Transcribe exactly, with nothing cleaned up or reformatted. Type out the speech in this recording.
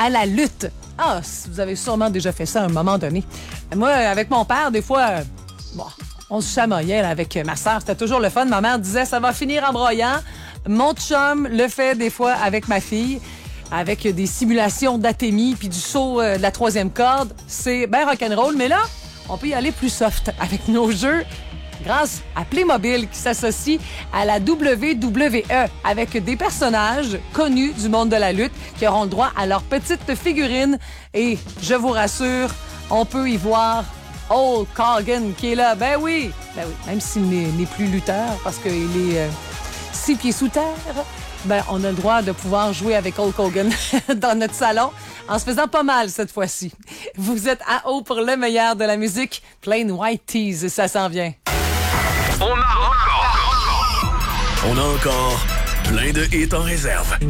à la lutte. Ah, vous avez sûrement déjà fait ça à un moment donné. Moi, avec mon père, des fois, euh, bon, on se chamaillait là, avec ma sœur. C'était toujours le fun. Ma mère disait, ça va finir en broyant. Mon chum le fait des fois avec ma fille, avec des simulations d'athémie puis du saut euh, de la troisième corde. C'est bien rock'n'roll, mais là, on peut y aller plus soft avec nos jeux grâce à Playmobil qui s'associe à la W W E avec des personnages connus du monde de la lutte qui auront le droit à leur petite figurine. Et je vous rassure, on peut y voir Hulk Hogan qui est là. Ben oui, ben oui, même s'il n'est, n'est plus lutteur parce qu'il est euh, six pieds sous terre, ben on a le droit de pouvoir jouer avec Hulk Hogan dans notre salon en se faisant pas mal cette fois-ci. Vous êtes à haut pour le meilleur de la musique. Plain White Tees, ça s'en vient. On a encore, on a encore plein de hits en réserve.